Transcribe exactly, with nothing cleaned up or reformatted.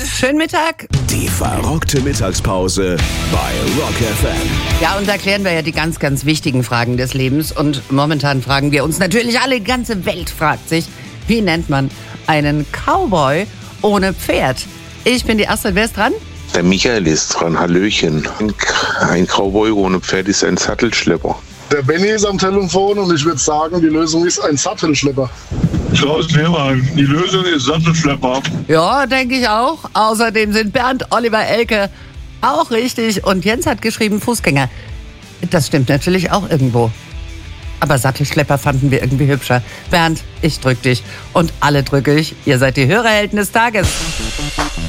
Schönen Mittag. Die verrückte Mittagspause bei Rock F M. Ja, und da klären wir ja die ganz, ganz wichtigen Fragen des Lebens. Und momentan fragen wir uns natürlich alle, die ganze Welt fragt sich, wie nennt man einen Cowboy ohne Pferd? Ich bin die Erste, wer ist dran? Der Michael ist dran, Hallöchen. Ein, ein Cowboy ohne Pferd ist ein Sattelschlepper. Der Benny ist am Telefon und ich würde sagen, die Lösung ist ein Sattelschlepper. Klaus Lehmann, die Lösung ist Sattelschlepper. Ja, denke ich auch. Außerdem sind Bernd, Oliver, Elke auch richtig. Und Jens hat geschrieben Fußgänger. Das stimmt natürlich auch irgendwo. Aber Sattelschlepper fanden wir irgendwie hübscher. Bernd, ich drück dich. Und alle drücke ich. Ihr seid die Hörerhelden des Tages.